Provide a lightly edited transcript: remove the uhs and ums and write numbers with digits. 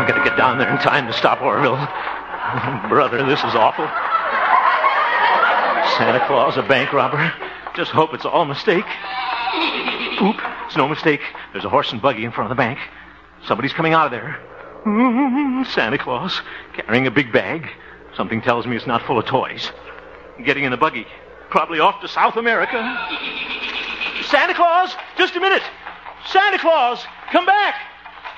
I've got to get down there in time to stop Orville. Brother, this is awful. Santa Claus, a bank robber. Just hope it's all a mistake. Oop, it's no mistake. There's a horse and buggy in front of the bank. Somebody's coming out of there. Santa Claus, carrying a big bag. Something tells me it's not full of toys. Getting in the buggy. Probably off to South America. Santa Claus, just a minute. Santa Claus, come back.